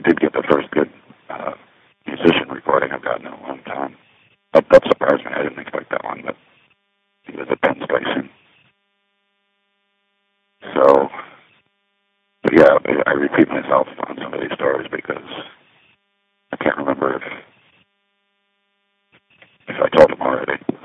did get the first good musician recording I've gotten in a long time. That surprised me. I didn't expect that one, but he was a Ben Spicer. So, but yeah, I repeat myself on some of these stories because